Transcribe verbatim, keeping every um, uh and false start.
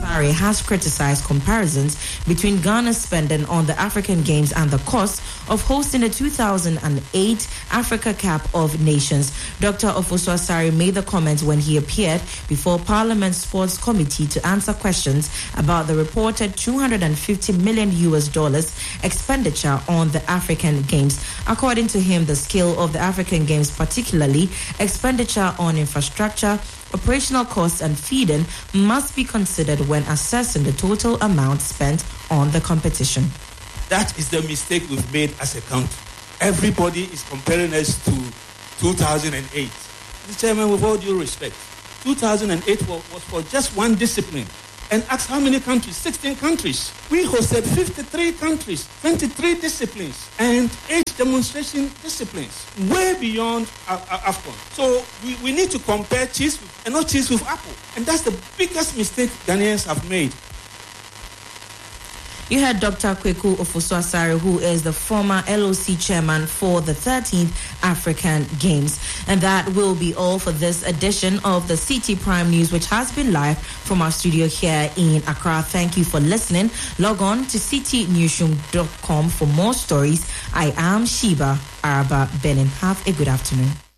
Osare has criticized comparisons between Ghana's spending on the African Games and the cost of hosting the two thousand eight Africa Cup of Nations. Doctor Ofosu Osare made the comments when he appeared before Parliament's Sports Committee to answer questions about the reported two hundred fifty million U S dollars expenditure on the African Games. According to him, the scale of the African Games, particularly expenditure on infrastructure, operational costs and feeding, must be considered when assessing the total amount spent on the competition. That is the mistake we've made as a country. Everybody is comparing us to two thousand eight. Mister Chairman, with all due respect, two thousand eight was for just one discipline. And ask how many countries? sixteen countries. We hosted fifty-three countries, twenty-three disciplines, and eight demonstration disciplines, way beyond AFCON. So we, we need to compare cheese with, and not cheese with apple. And that's the biggest mistake Ghanaians have made. You heard Doctor Kweku Ofosu Osare, who is the former L O C chairman for the thirteenth African Games. And that will be all for this edition of the C T Prime News, which has been live from our studio here in Accra. Thank you for listening. Log on to c t newsroom dot com for more stories. I am Sheba Araba Benin. Have a good afternoon.